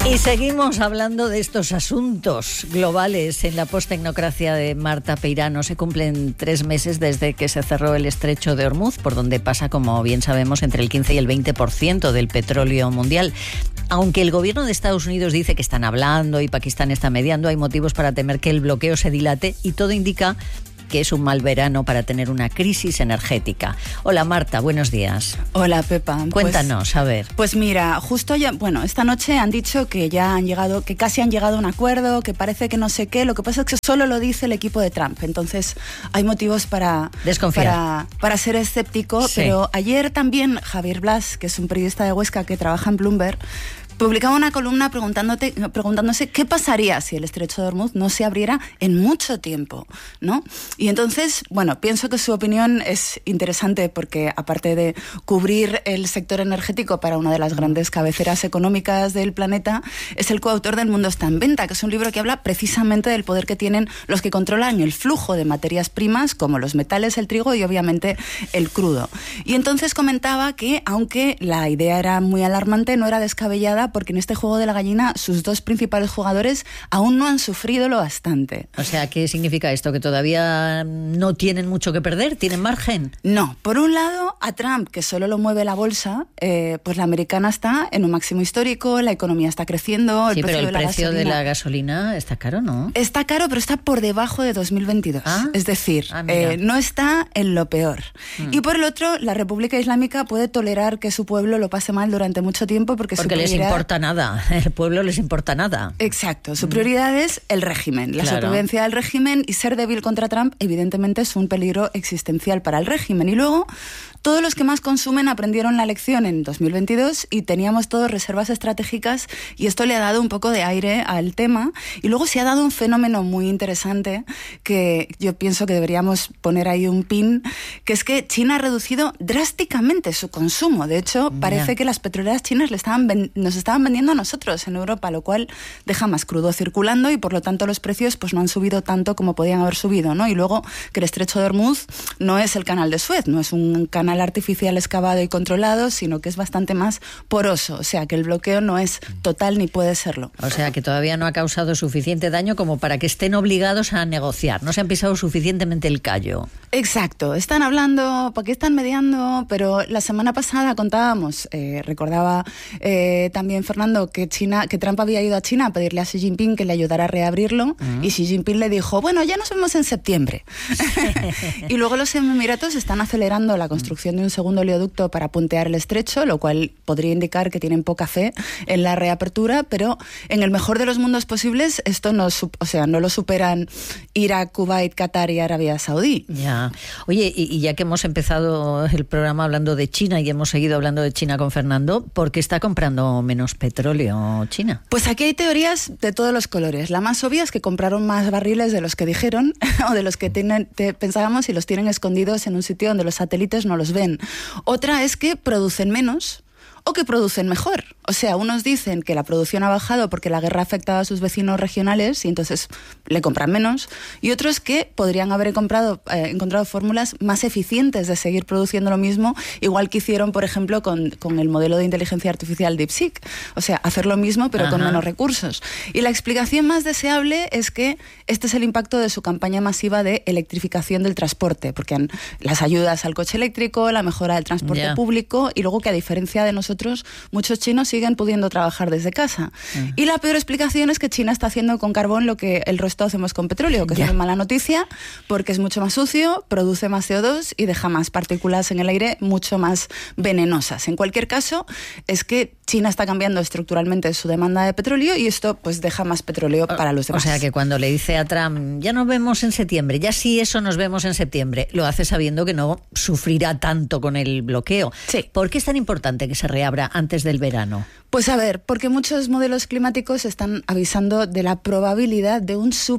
Y seguimos hablando de estos asuntos globales en la posttecnocracia de Marta Peirano. Se cumplen 3 meses desde que se cerró el estrecho de Hormuz, por donde pasa, como bien sabemos, entre el 15 y el 20% del petróleo mundial. Aunque el gobierno de Estados Unidos dice que están hablando y Pakistán está mediando, hay motivos para temer que el bloqueo se dilate y todo indica que es un mal verano para tener una crisis energética. Hola Marta, buenos días. Hola Pepa. Cuéntanos, a ver. Pues mira, justo ya, esta noche han dicho que ya han llegado, que casi han llegado a un acuerdo, que parece que no sé qué. Lo que pasa es que solo lo dice el equipo de Trump. Entonces hay motivos para desconfiar, para ser escéptico. Sí. Pero ayer también Javier Blas, que es un periodista de Huesca que trabaja en Bloomberg, publicaba una columna preguntándose qué pasaría si el estrecho de Hormuz no se abriera en mucho tiempo, ¿no? Y entonces, pienso que su opinión es interesante porque, aparte de cubrir el sector energético para una de las grandes cabeceras económicas del planeta, es el coautor del Mundo está en venta, que es un libro que habla precisamente del poder que tienen los que controlan el flujo de materias primas, como los metales, el trigo y obviamente el crudo. Y entonces comentaba que, aunque la idea era muy alarmante, no era descabellada, porque en este juego de la gallina sus dos principales jugadores aún no han sufrido lo bastante. O sea, ¿qué significa esto? ¿Que todavía no tienen mucho que perder? ¿Tienen margen? No. Por un lado, a Trump, que solo lo mueve la bolsa, pues la americana está en un máximo histórico, la economía está creciendo, sí, pero el precio de la gasolina está caro, ¿no? Está caro, pero está por debajo de 2022. Es decir, no está en lo peor. Y por el otro, la República Islámica puede tolerar que su pueblo lo pase mal durante mucho tiempo porque les importa nada, el pueblo les importa nada. Exacto, su prioridad es el régimen, la supervivencia del régimen, y ser débil contra Trump evidentemente es un peligro existencial para el régimen. Y luego, todos los que más consumen aprendieron la lección en 2022 y teníamos todos reservas estratégicas, y esto le ha dado un poco de aire al tema. Y luego se ha dado un fenómeno muy interesante que yo pienso que deberíamos poner ahí un pin, que es que China ha reducido drásticamente su consumo. De hecho, parece que las petroleras chinas nos estaban vendiendo a nosotros en Europa, lo cual deja más crudo circulando y por lo tanto los precios pues no han subido tanto como podían haber subido, ¿no? Y luego que el estrecho de Hormuz no es el canal de Suez, no es un canal artificial excavado y controlado, sino que es bastante más poroso, o sea que el bloqueo no es total ni puede serlo. O sea que todavía no ha causado suficiente daño como para que estén obligados a negociar, no se han pisado suficientemente el callo. Exacto, están hablando, porque están mediando, pero la semana pasada contábamos, recordaba también Fernando que Trump había ido a China a pedirle a Xi Jinping que le ayudara a reabrirlo, y Xi Jinping le dijo, ya nos vemos en septiembre. Y luego los Emiratos están acelerando la construcción de un segundo oleoducto para puntear el estrecho, lo cual podría indicar que tienen poca fe en la reapertura, pero en el mejor de los mundos posibles esto no lo superan Irak, Kuwait, Qatar y Arabia Saudí. Ya. Oye, y ya que hemos empezado el programa hablando de China y hemos seguido hablando de China con Fernando, ¿por qué está comprando menos petróleo China? Pues aquí hay teorías de todos los colores. La más obvia es que compraron más barriles de los que dijeron o de los que pensábamos, y los tienen escondidos en un sitio donde los satélites no los ven. Otra es que producen menos o que producen mejor. O sea, unos dicen que la producción ha bajado porque la guerra ha afectado a sus vecinos regionales y entonces le compran menos, y otros que podrían haber encontrado fórmulas más eficientes de seguir produciendo lo mismo, igual que hicieron, por ejemplo, con el modelo de inteligencia artificial DeepSeek. O sea, hacer lo mismo pero con menos recursos. Y la explicación más deseable es que este es el impacto de su campaña masiva de electrificación del transporte, porque las ayudas al coche eléctrico, la mejora del transporte público, y luego que, a diferencia de nosotros, muchos chinos siguen pudiendo trabajar desde casa. Y la peor explicación es que China está haciendo con carbón lo que el resto hacemos con petróleo, que es una mala noticia, porque es mucho más sucio, produce más CO2 y deja más partículas en el aire mucho más venenosas. En cualquier caso, es que China está cambiando estructuralmente su demanda de petróleo y esto pues deja más petróleo para los demás. O sea que cuando le dice a Trump, ya nos vemos en septiembre, ya sí eso nos vemos en septiembre, lo hace sabiendo que no sufrirá tanto con el bloqueo. Sí. ¿Por qué es tan importante que se reabra antes del verano? Pues a ver, porque muchos modelos climáticos están avisando de la probabilidad de un súper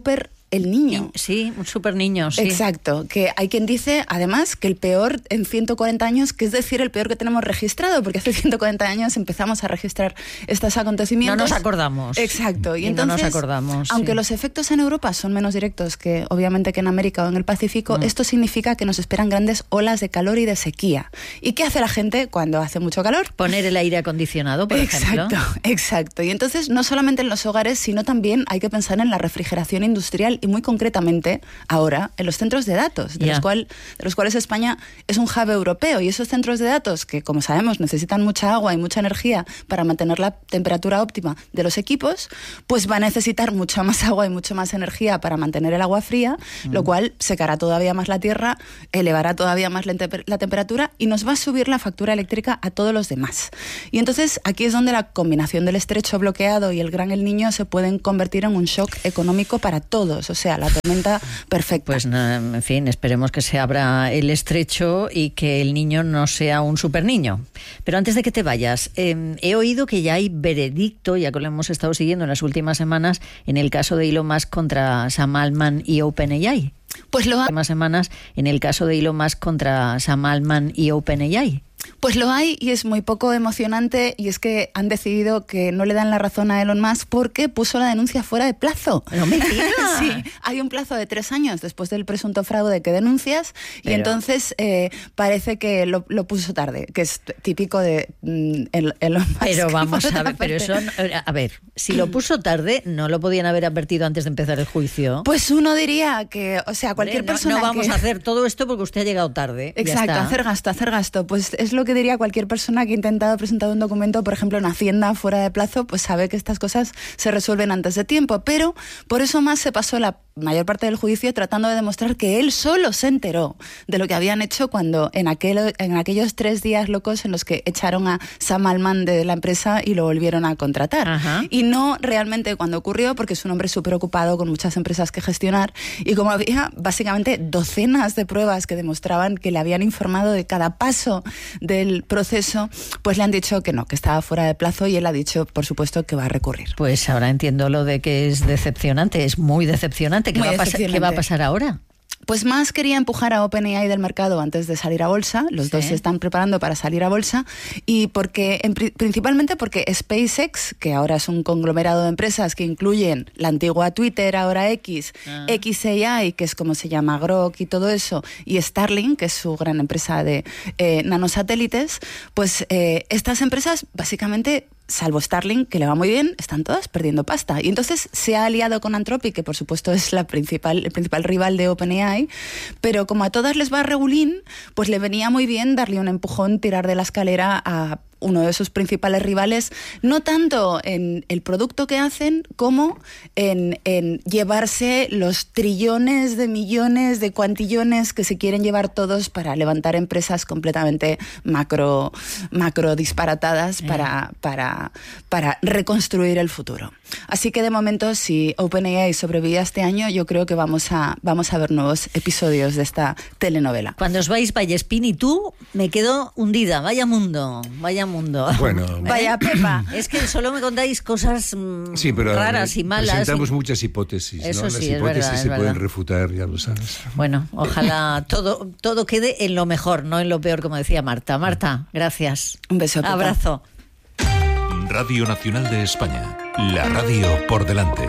el niño. Sí, un super niño, sí. Exacto, que hay quien dice, además, que el peor en 140 años, que es decir, el peor que tenemos registrado, porque hace 140 años empezamos a registrar estos acontecimientos. No nos acordamos. Exacto. Y entonces, no nos acordamos. aunque sí. los efectos en Europa son menos directos que, obviamente, que en América o en el Pacífico, esto significa que nos esperan grandes olas de calor y de sequía. ¿Y qué hace la gente cuando hace mucho calor? Poner el aire acondicionado, por ejemplo. Exacto. Y entonces, no solamente en los hogares, sino también hay que pensar en la refrigeración industrial y muy concretamente ahora en los centros de datos, de los cuales España es un hub europeo. Y esos centros de datos que, como sabemos, necesitan mucha agua y mucha energía para mantener la temperatura óptima de los equipos, pues va a necesitar mucha más agua y mucha más energía para mantener el agua fría, lo cual secará todavía más la tierra, elevará todavía más la temperatura y nos va a subir la factura eléctrica a todos los demás. Y entonces aquí es donde la combinación del estrecho bloqueado y el Gran El Niño se pueden convertir en un shock económico para todos, o sea, la tormenta perfecta. Pues en fin, esperemos que se abra el estrecho y que el niño no sea un super niño. Pero antes de que te vayas, he oído que ya hay veredicto, ya que lo hemos estado siguiendo en las últimas semanas, en el caso de Elon Musk contra Sam Altman y OpenAI. Pues lo hay. Más semanas en el caso de Elon Musk contra Sam Altman y OpenAI. Pues lo hay y es muy poco emocionante, y es que han decidido que no le dan la razón a Elon Musk porque puso la denuncia fuera de plazo. No me digas. Sí, hay un plazo de 3 años después del presunto fraude que denuncias. Pero... y entonces parece que lo puso tarde, que es típico de Elon Musk. Pero vamos a ver, pero eso, a ver, si lo puso tarde, ¿no lo podían haber advertido antes de empezar el juicio? Pues uno diría que, o sea, cualquier persona no vamos a hacer todo esto porque usted ha llegado tarde. Exacto, hacer gasto. Pues es lo que diría cualquier persona que ha intentado presentar un documento, por ejemplo, en Hacienda fuera de plazo, pues sabe que estas cosas se resuelven antes de tiempo. Pero por eso más se pasó la mayor parte del juicio tratando de demostrar que él solo se enteró de lo que habían hecho cuando en aquellos 3 días locos en los que echaron a Sam Altman de la empresa y lo volvieron a contratar. Ajá. Y no realmente cuando ocurrió, porque es un hombre súper ocupado con muchas empresas que gestionar, y como había básicamente docenas de pruebas que demostraban que le habían informado de cada paso del proceso, pues le han dicho que no, que estaba fuera de plazo, y él ha dicho, por supuesto, que va a recurrir. Pues ahora entiendo lo de que es decepcionante, es muy decepcionante. ¿Qué va a pasar ahora? Pues Musk quería empujar a OpenAI del mercado antes de salir a bolsa. Los dos se están preparando para salir a bolsa, y principalmente porque SpaceX, que ahora es un conglomerado de empresas que incluyen la antigua Twitter, ahora XAI, que es como se llama Grok y todo eso, y Starlink, que es su gran empresa de nanosatélites, pues estas empresas básicamente, salvo Starlink, que le va muy bien, están todas perdiendo pasta. Y entonces se ha aliado con Anthropic, que por supuesto es el principal rival de OpenAI, pero como a todas les va regulín, pues le venía muy bien darle un empujón, tirar de la escalera a uno de sus principales rivales, no tanto en el producto que hacen como en llevarse los trillones de millones de cuantillones que se quieren llevar todos para levantar empresas completamente macro disparatadas para reconstruir el futuro. Así que de momento, si OpenAI sobrevive este año, yo creo que vamos a ver nuevos episodios de esta telenovela. Cuando os vais, Vallespín y tú, me quedo hundida. Vaya mundo. Bueno, vaya Pepa. Es que solo me contáis cosas pero raras y malas. Presentamos muchas hipótesis, eso ¿no? sí, Las es hipótesis verdad, se pueden refutar, ya lo sabes. Bueno, ojalá todo quede en lo mejor, no en lo peor, como decía Marta. Marta, gracias. Un beso, Pepa. Abrazo. Radio Nacional de España, la radio por delante.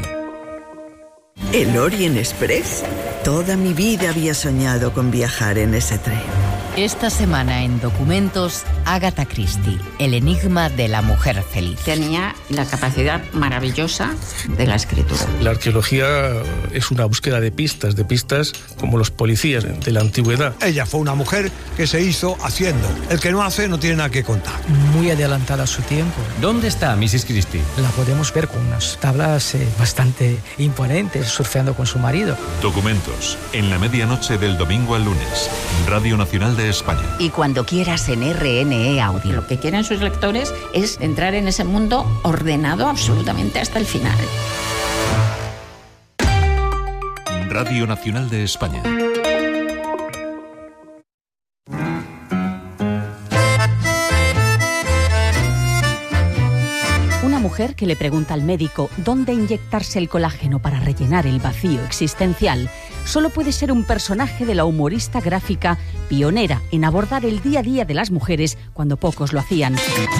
¿El Orient Express? Toda mi vida había soñado con viajar en ese tren. Esta semana en Documentos, Agatha Christie, el enigma de la mujer feliz. Tenía la capacidad maravillosa de la escritura. La arqueología es una búsqueda de pistas como los policías de la antigüedad. Ella fue una mujer que se hizo haciendo. El que no hace no tiene nada que contar. Muy adelantada a su tiempo. ¿Dónde está Mrs. Christie? La podemos ver con unas tablas bastante imponentes, surfeando con su marido. Documentos, en la medianoche del domingo al lunes. Radio Nacional de España. Y cuando quieras en RNE Audio. Lo que quieren sus lectores es entrar en ese mundo ordenado absolutamente hasta el final. Radio Nacional de España. Una mujer que le pregunta al médico dónde inyectarse el colágeno para rellenar el vacío existencial solo puede ser un personaje de la humorista gráfica pionera en abordar el día a día de las mujeres cuando pocos lo hacían.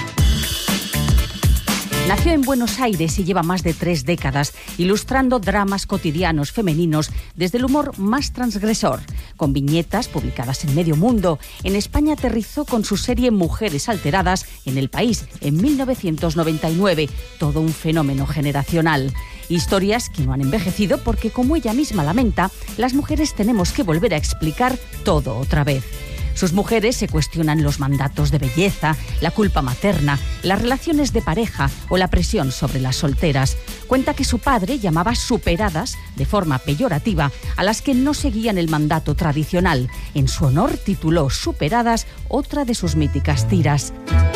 Nació en Buenos Aires y lleva más de 3 décadas ilustrando dramas cotidianos femeninos desde el humor más transgresor, con viñetas publicadas en medio mundo. En España aterrizó con su serie Mujeres Alteradas en El País en 1999, todo un fenómeno generacional. Historias que no han envejecido porque, como ella misma lamenta, las mujeres tenemos que volver a explicar todo otra vez. Sus mujeres se cuestionan los mandatos de belleza, la culpa materna, las relaciones de pareja o la presión sobre las solteras. Cuenta que su padre llamaba superadas, de forma peyorativa, a las que no seguían el mandato tradicional. En su honor tituló Superadas otra de sus míticas tiras.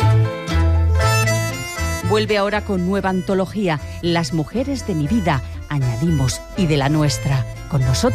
Vuelve ahora con nueva antología, Las mujeres de mi vida, añadimos, y de la nuestra. Con nosotros